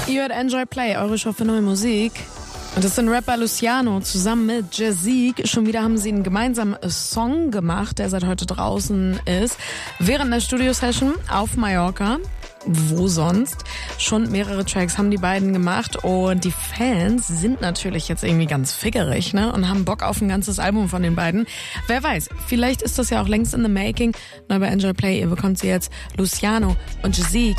Ihr hört Enjoy Play, eure Show für neue Musik. Und das sind Rapper Luciano zusammen mit Jazik. Schon wieder haben sie einen gemeinsamen Song gemacht, der seit heute draußen ist. Während der Studio-Session auf Mallorca. Wo sonst? Schon mehrere Tracks haben die beiden gemacht und die Fans sind natürlich jetzt irgendwie ganz figgerig, ne? Und haben Bock auf ein ganzes Album von den beiden. Wer weiß, vielleicht ist das ja auch längst in the making. Neu bei Enjoy Play, ihr bekommt sie jetzt Luciano und Jazik.